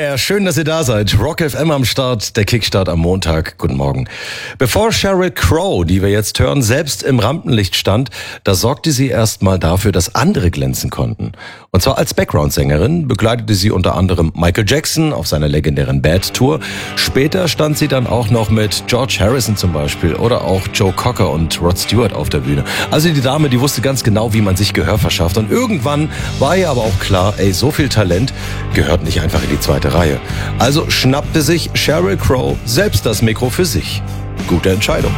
Yeah, schön, dass ihr da seid. Rock FM am Start, der Kickstart am Montag. Guten Morgen. Bevor Sheryl Crow, die wir jetzt hören, selbst im Rampenlicht stand, da sorgte sie erstmal dafür, dass andere glänzen konnten. Und zwar als Background-Sängerin begleitete sie unter anderem Michael Jackson auf seiner legendären Bad Tour. Später stand sie dann auch noch mit George Harrison zum Beispiel oder auch Joe Cocker und Rod Stewart auf der Bühne. Also die Dame, die wusste ganz genau, wie man sich Gehör verschafft. Und irgendwann war ihr aber auch klar, so viel Talent gehört nicht einfach in die zweite Reihe. Also schnappte sich Sheryl Crow selbst das Mikro für sich. Gute Entscheidung.